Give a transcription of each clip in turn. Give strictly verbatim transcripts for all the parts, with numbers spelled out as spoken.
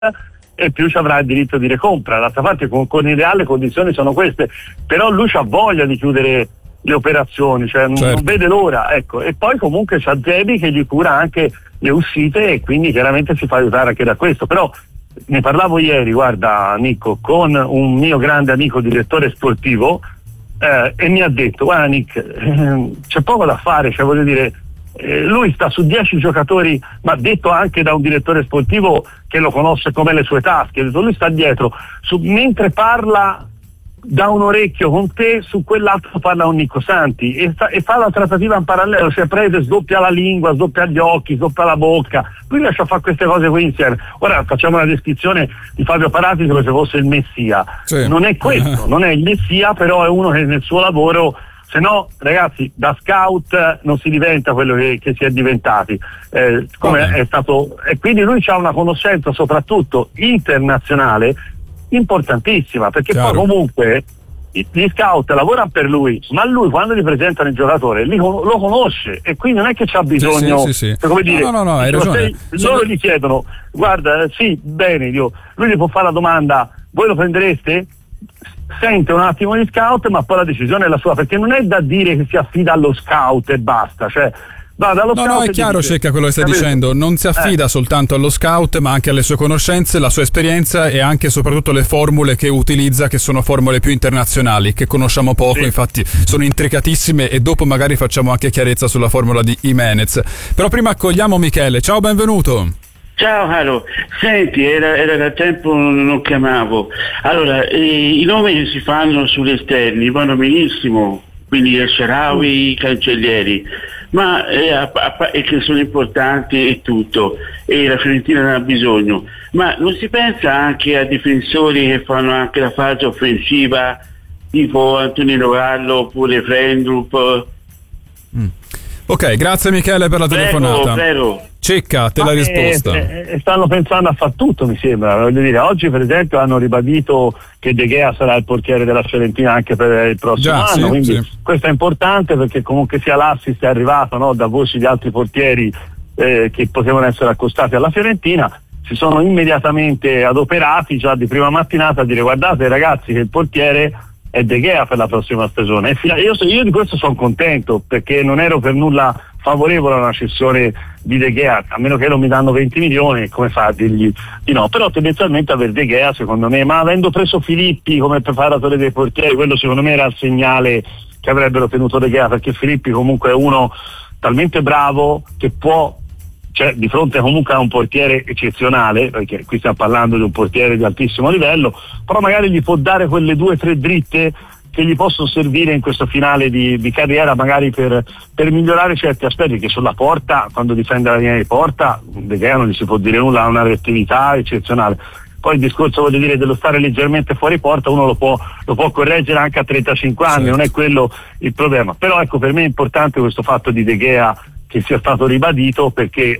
e più ci avrà il diritto di recompra. D'altra parte con, con Idea le condizioni sono queste, però lui c'ha voglia di chiudere le operazioni, cioè non, certo. non vede l'ora, ecco. E poi comunque c'ha Zebi che gli cura anche le uscite e quindi chiaramente si fa aiutare anche da questo. Però ne parlavo ieri, guarda Nico, con un mio grande amico direttore sportivo eh, e mi ha detto: guarda Nick, eh, c'è poco da fare, cioè voglio dire, eh, lui sta su dieci giocatori, ma detto anche da un direttore sportivo che lo conosce come le sue tasche, lui sta dietro, su, mentre parla da un orecchio con te, su quell'altro parla un Nico Santi e, sta, e fa la trattativa in parallelo, cioè prende, sdoppia la lingua, sdoppia gli occhi, sdoppia la bocca, lui riesce a fare queste cose qui insieme. Ora facciamo una descrizione di Fabio Paratici come se fosse il messia, sì. Non è questo, non è il messia, però è uno che nel suo lavoro, se no ragazzi, da scout non si diventa quello che, che si è diventati, eh, come okay. è stato, e quindi lui ha una conoscenza soprattutto internazionale importantissima, perché Chiaro. poi comunque gli scout lavorano per lui, ma lui quando gli presentano il giocatore li, lo conosce e quindi non è che c'ha bisogno, sì, sì, sì. come dire, no, no, no, hai ragione. loro Sono... gli chiedono: guarda, sì, bene, io, lui gli può fare la domanda: voi lo prendereste? Sente un attimo gli scout, ma poi la decisione è la sua, perché non è da dire che si affida allo scout e basta, cioè No, no, è chiaro, Cecca, quello che stai capito? dicendo. Non si affida eh. soltanto allo scout, ma anche alle sue conoscenze, la sua esperienza e anche e soprattutto le formule che utilizza, che sono formule più internazionali, che conosciamo poco, sì. Infatti sono intricatissime e dopo magari facciamo anche chiarezza sulla formula di Jimenez. Però prima accogliamo Michele. Ciao, benvenuto. Ciao caro, senti, era, era da tempo non chiamavo. Allora, eh, i nomi che si fanno sugli esterni vanno benissimo, quindi il Shaarawy, i cancellieri, ma eh, a, a, e che sono importanti e tutto, e la Fiorentina ne ha bisogno, ma non si pensa anche a difensori che fanno anche la fase offensiva, tipo Antonino Gallo oppure Frendrup? Mm. Ok, grazie Michele per la prego, telefonata. Prego. Cecca, te Ma la risposta. Eh, eh, stanno pensando a far tutto, mi sembra. Voglio dire, oggi per esempio hanno ribadito che De Gea sarà il portiere della Fiorentina anche per il prossimo Già, anno, sì, quindi sì. questo è importante perché comunque sia l'assist è arrivato, no, da voci di altri portieri eh, che potevano essere accostati alla Fiorentina. Si sono immediatamente adoperati già di prima mattinata a dire: guardate ragazzi che il portiere è De Gea per la prossima stagione. E io, io di questo sono contento, perché non ero per nulla favorevole a una cessione di De Gea, a meno che non mi danno venti milioni, come fa a dirgli di no? Però tendenzialmente aver De Gea, secondo me, ma avendo preso Filippi come preparatore dei portieri, quello secondo me era il segnale che avrebbero tenuto De Gea, perché Filippi comunque è uno talmente bravo che può, cioè di fronte comunque a un portiere eccezionale, perché qui stiamo parlando di un portiere di altissimo livello, però magari gli può dare quelle due o tre dritte che gli possono servire in questo finale di, di carriera, magari per, per migliorare certi aspetti, che sulla porta, quando difende la linea di porta, De Gea non gli si può dire nulla, ha una reattività eccezionale. Poi il discorso, voglio dire, dello stare leggermente fuori porta, uno lo può, lo può correggere anche a trentacinque anni, certo. Non è quello il problema. Però ecco, per me è importante questo fatto di De Gea che sia stato ribadito, perché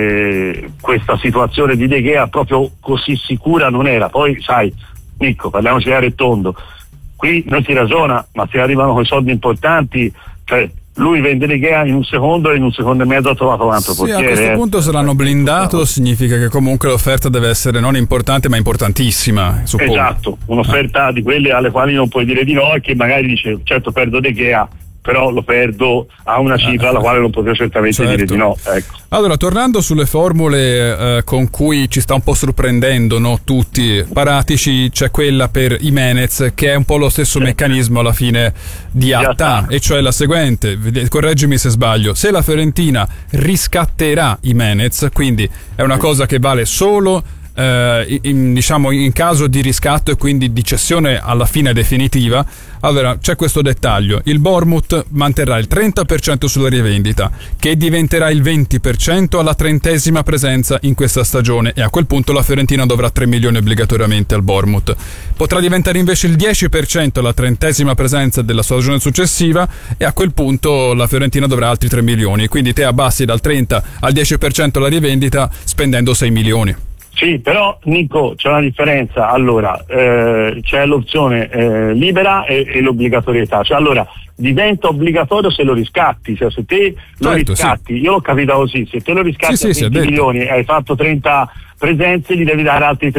eh, questa situazione di De Gea proprio così sicura non era. Poi sai, Nico, parliamoci chiaro e tondo, qui non si ragiona, ma se arrivano con soldi importanti, cioè lui vende De Gea in un secondo e in un secondo e mezzo ha trovato un altro sì, portiere. A questo eh. punto se l'hanno blindato significa che comunque l'offerta deve essere non importante ma importantissima, suppongo. Esatto, un'offerta ah. di quelle alle quali non puoi dire di no, e che magari dice: certo perdo De Gea, però lo perdo a una cifra alla quale non potevo certamente certo. dire di no. Ecco. Allora, tornando sulle formule eh, con cui ci sta un po' sorprendendo, no, tutti, Paratici, c'è quella per Jimenez che è un po' lo stesso sì. meccanismo alla fine di Atta, e cioè la seguente, correggimi se sbaglio: se la Fiorentina riscatterà Jimenez, quindi è una cosa che vale solo eh, in, diciamo in caso di riscatto e quindi di cessione alla fine definitiva. Allora c'è questo dettaglio: il Bournemouth manterrà il trenta per cento sulla rivendita, che diventerà il venti per cento alla trentesima presenza in questa stagione, e a quel punto la Fiorentina dovrà tre milioni obbligatoriamente al Bournemouth. Potrà diventare invece il dieci per cento alla trentesima presenza della stagione successiva, e a quel punto la Fiorentina dovrà altri tre milioni, quindi te abbassi dal trenta al dieci per cento la rivendita spendendo sei milioni. Sì, però Nico c'è una differenza. Allora, eh, c'è l'opzione eh, libera e, e l'obbligatorietà. Cioè, allora, diventa obbligatorio se lo riscatti, cioè se te lo certo, riscatti, sì. io l'ho capito così, se te lo riscatti Sì, a sì, venti milioni e hai fatto trenta presenze, gli devi dare altri